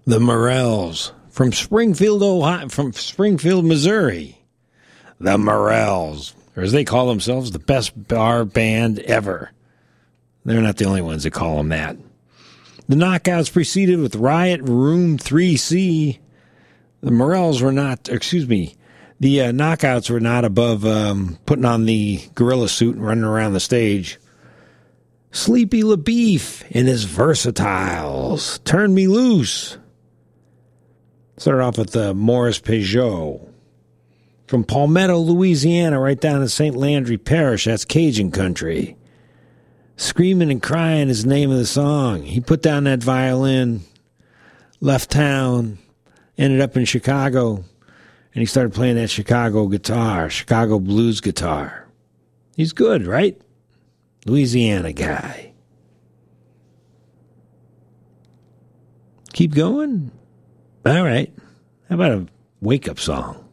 The Morels from Springfield, Ohio, from Springfield, Missouri. The Morels, or as they call themselves, the best bar band ever. They're not the only ones that call them that. The Knockouts preceded with Riot Room 3C. The Morels were not, the Knockouts were not above putting on the gorilla suit and running around the stage. Sleepy LaBeef and his Versatiles. Turn Me Loose. Started off with Morris Peugeot. From Palmetto, Louisiana, right down in St. Landry Parish. That's Cajun country. Screaming and Crying is the name of the song. He put down that violin, left town, ended up in Chicago, and he started playing that Chicago guitar, Chicago blues guitar. He's good, right? Louisiana guy. Keep going? All right. How about a wake-up song?